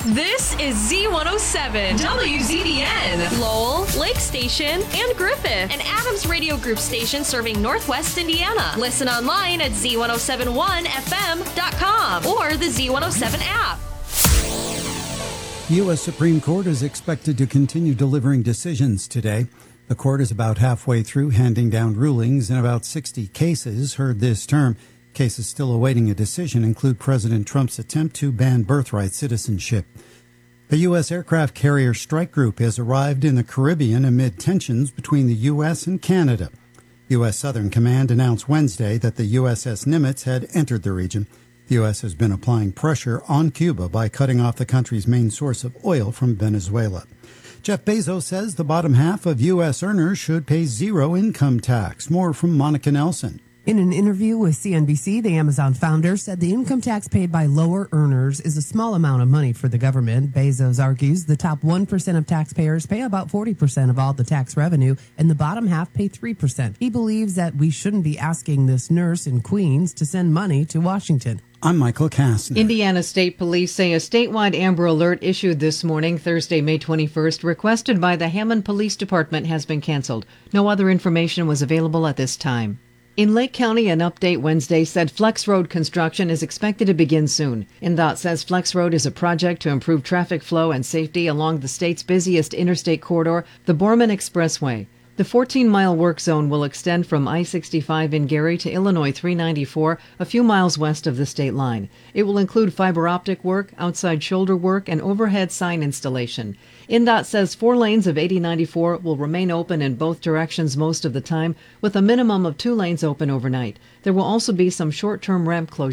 This is Z107, WZBN, Lowell, Lake Station, and Griffith, an Adams Radio Group station serving Northwest Indiana. Listen online at Z1071FM.com or the Z107 app. The U.S. Supreme Court is expected to continue delivering decisions today. The court is about halfway through handing down rulings in about 60 cases heard this term. Cases still awaiting a decision include President Trump's attempt to ban birthright citizenship. The U.S. aircraft carrier strike group has arrived in the Caribbean amid tensions between the U.S. and Canada. U.S. Southern Command announced Wednesday that the USS Nimitz had entered the region. The U.S. has been applying pressure on Cuba by cutting off the country's main source of oil from Venezuela. Jeff Bezos says the bottom half of U.S. earners should pay zero income tax. More from Monica Nelson. In an interview with CNBC, the Amazon founder said the income tax paid by lower earners is a small amount of money for the government. Bezos argues the top 1% of taxpayers pay about 40% of all the tax revenue, and the bottom half pay 3%. He believes that we shouldn't be asking this nurse in Queens to send money to Washington. I'm Michael Kastner. Indiana State Police say a statewide Amber Alert issued this morning, Thursday, May 21st, requested by the Hammond Police Department has been canceled. No other information was available at this time. In Lake County, an update Wednesday said Flex Road construction is expected to begin soon. INDOT says Flex Road is a project to improve traffic flow and safety along the state's busiest interstate corridor, the Borman Expressway. The 14-mile work zone will extend from I-65 in Gary to Illinois 394, a few miles west of the state line. It will include fiber optic work, outside shoulder work, and overhead sign installation. INDOT says 4 lanes of 8094 will remain open in both directions most of the time, with a minimum of 2 lanes open overnight. There will also be some short-term ramp closures.